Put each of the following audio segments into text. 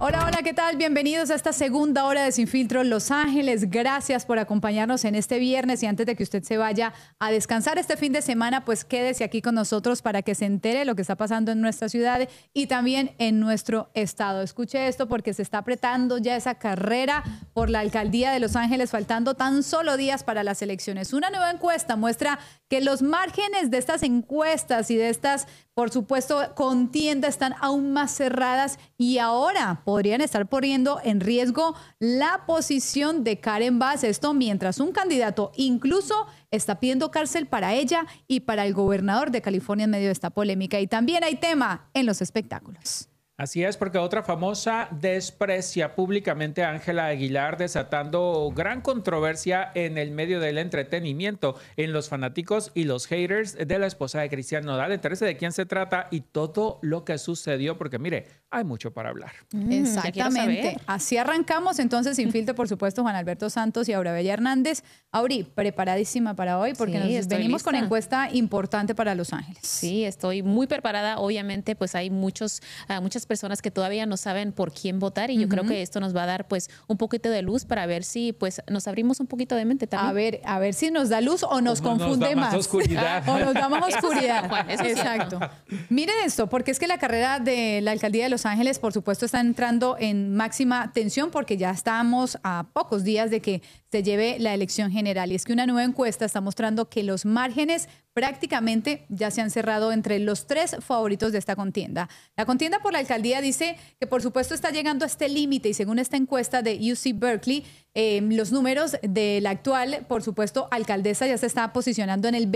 Hola, hola, ¿qué tal? Bienvenidos a esta segunda hora de Sin Filtro Los Ángeles. Gracias por acompañarnos en este viernes y antes de que usted se vaya a descansar este fin de semana, pues quédese aquí con nosotros para que se entere lo que está pasando en nuestra ciudad y también en nuestro estado. Escuche esto porque se está apretando ya esa carrera por la alcaldía de Los Ángeles, faltando tan solo días para las elecciones. Una nueva encuesta muestra que los márgenes de estas encuestas y de estas, por supuesto, contiendas están aún más cerradas y ahora podrían estar poniendo en riesgo la posición de Karen Bass. Esto mientras un candidato incluso está pidiendo cárcel para ella y para el gobernador de California en medio de esta polémica. Y también hay tema en los espectáculos. Así es, porque otra famosa desprecia públicamente a Ángela Aguilar, desatando gran controversia en el medio del entretenimiento, en los fanáticos y los haters de la esposa de Cristian Nodal. Entérese de quién se trata y todo lo que sucedió, porque mire, hay mucho para hablar. Exactamente. Así arrancamos entonces Sin Filtro, por supuesto, Juan Alberto Santos y Aura Bella Hernández. Auri, preparadísima para hoy porque nos venimos con encuesta importante para Los Ángeles. Sí, estoy muy preparada. Obviamente, pues hay muchas personas que todavía no saben por quién votar y yo creo que esto nos va a dar pues un poquito de luz para ver si pues nos abrimos un poquito de mente también. A ver si nos da luz o nos confunde más. Oscuridad. O nos da más oscuridad. Eso Juan, eso exacto. Miren esto, porque es que la carrera de la alcaldía de Los Ángeles, por supuesto, está entrando en máxima tensión porque ya estamos a pocos días de que se lleve la elección general. Y es que una nueva encuesta está mostrando que los márgenes prácticamente ya se han cerrado entre los tres favoritos de esta contienda. La contienda por la alcaldía dice que por supuesto está llegando a este límite y según esta encuesta de UC Berkeley, los números de la actual, por supuesto, alcaldesa ya se está posicionando en el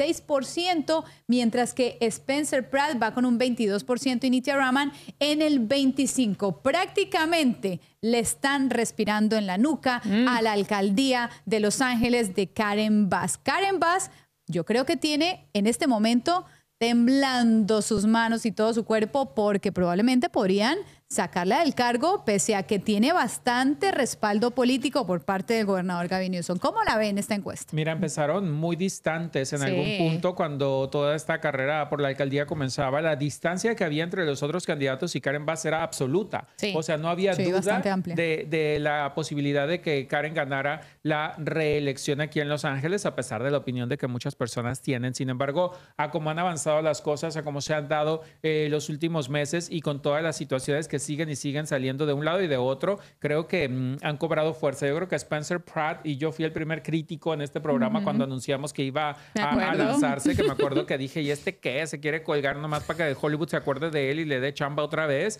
26%, mientras que Spencer Pratt va con un 22% y Nithya Raman en el 25%. Prácticamente le están respirando en la nuca a la alcaldía de Los Ángeles de Karen Bass. Karen Bass, yo creo que tiene en este momento temblando sus manos y todo su cuerpo porque probablemente podrían sacarla del cargo pese a que tiene bastante respaldo político por parte del gobernador Gavin Newsom. ¿Cómo la ven esta encuesta? Mira, empezaron muy distantes en algún punto cuando toda esta carrera por la alcaldía comenzaba. La distancia que había entre los otros candidatos y Karen Bass era absoluta. O sea, no había duda de la posibilidad de que Karen ganara la reelección aquí en Los Ángeles, a pesar de la opinión de que muchas personas tienen. Sin embargo, a cómo han avanzado las cosas, a cómo se han dado los últimos meses y con todas las situaciones que siguen saliendo de un lado y de otro, creo que han cobrado fuerza. Yo creo que Spencer Pratt, y yo fui el primer crítico en este programa cuando anunciamos que iba a lanzarse, que me acuerdo que dije, ¿y este qué? ¿Se quiere colgar nomás para que Hollywood se acuerde de él y le dé chamba otra vez?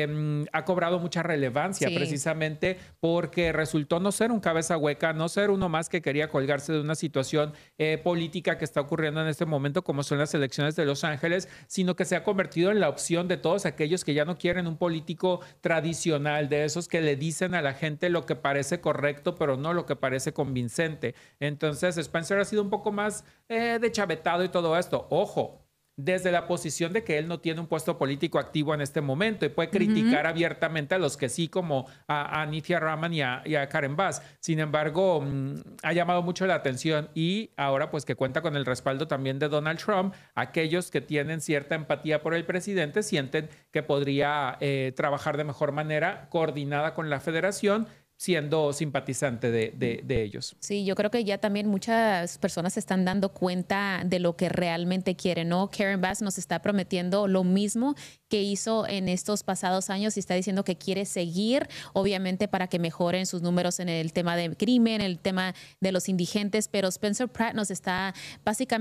Ha cobrado mucha relevancia precisamente porque resultó no ser un cabeza hueca, no ser uno más que quería colgarse de una situación política que está ocurriendo en este momento, como son las elecciones de Los Ángeles, sino que se ha convertido en la opción de todos aquellos que ya no quieren un político tradicional, de esos que le dicen a la gente lo que parece correcto, pero no lo que parece convincente. Entonces, Spencer ha sido un poco más de chavetado y todo esto. Ojo, desde la posición de que él no tiene un puesto político activo en este momento y puede criticar abiertamente a los que sí, como a Nithya Raman y a Karen Bass. Sin embargo, ha llamado mucho la atención y ahora pues que cuenta con el respaldo también de Donald Trump, aquellos que tienen cierta empatía por el presidente sienten que podría trabajar de mejor manera, coordinada con la federación, siendo simpatizante de ellos. Sí, yo creo que ya también muchas personas se están dando cuenta de lo que realmente quieren, ¿no? Karen Bass nos está prometiendo lo mismo que hizo en estos pasados años y está diciendo que quiere seguir, obviamente, para que mejoren sus números en el tema de crimen, el tema de los indigentes, pero Spencer Pratt nos está básicamente